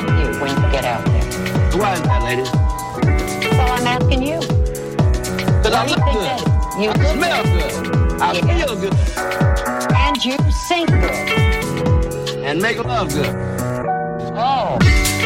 love you when you get out there. Why is that, lady? Well, I'm asking you. Because I look good. You I look smell good. I feel good. And you sing good. And make love good. Oh.